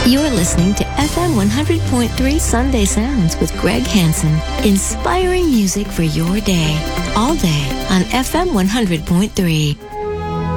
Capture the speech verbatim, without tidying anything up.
You're listening to F M one hundred point three Sunday Sounds with Greg Hansen. Inspiring music for your day. All day on F M one hundred point three.